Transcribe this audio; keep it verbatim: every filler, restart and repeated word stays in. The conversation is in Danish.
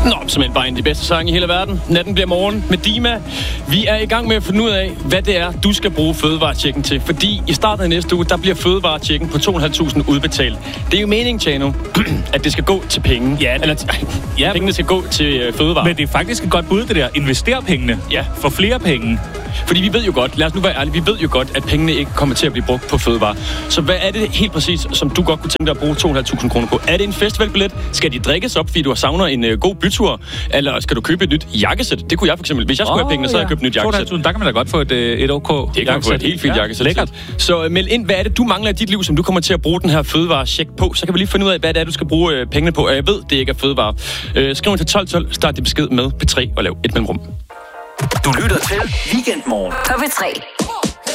Nå, simpelthen bare en af de bedste sange i hele verden. Natten bliver morgen med Dima. Vi er i gang med at finde ud af, hvad det er, du skal bruge fødevarechecken til. Fordi i starten af næste uge, der bliver fødevarechecken på to tusind fem hundrede udbetalt. Det er jo meningen, Tjano, at det skal gå til penge. Ja, Eller t- ja, pengene skal gå til uh, fødevare. Men det er faktisk et godt bud, det der. Investere pengene. Ja. For flere penge. Fordi vi ved jo godt, lad os nu være ærlige, vi ved jo godt, at pengene ikke kommer til at blive brugt på fødevare. Så hvad er det helt præcis, som du godt kunne tænke dig at bruge to tusind fem hundrede kroner på? Er det en festivalbillet? Skal de drikkes op, fordi du savner en uh, god bytur? Eller skal du købe et nyt jakkesæt? Det kunne jeg for eksempel. Hvis jeg skulle oh, have pengene, så havde jeg købt et nyt jakkesæt. Der kan man da godt få et, et OK Det kan man få et helt fint ja, jakkesæt. Lækkert. Så uh, meld ind, hvad er det, du mangler i dit liv, som du kommer til at bruge den her fødevare-check på? Så kan vi lige finde ud af, hvad det er, du skal bruge uh, pengene på. Og jeg ved, det ikke er fødevare. Uh, skriv til tolv tolv, start din besked med P tre og lav et mellemrum. Du lytter til Weekendmorgen på P tre.